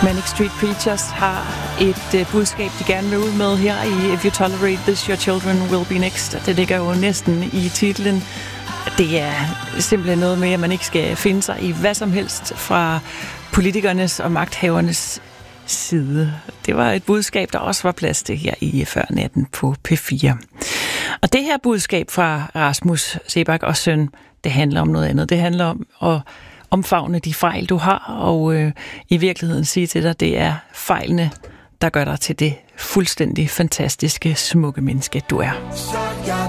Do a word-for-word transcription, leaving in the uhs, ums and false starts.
Manic Street Preachers har et uh, budskab, de gerne vil ud med her i If You Tolerate This, Your Children Will Be Next. Det ligger jo næsten i titlen. Det er simpelthen noget med, at man ikke skal finde sig i hvad som helst fra politikernes og magthavernes side. Det var et budskab, der også var plads til her i Før Natten på P fire. Og det her budskab fra Rasmus Seebach og søn, det handler om noget andet. Det handler om at omfavne de fejl, du har, og øh, i virkeligheden sige til dig, det er fejlene, der gør dig til det fuldstændig fantastiske, smukke menneske, du er. Så jeg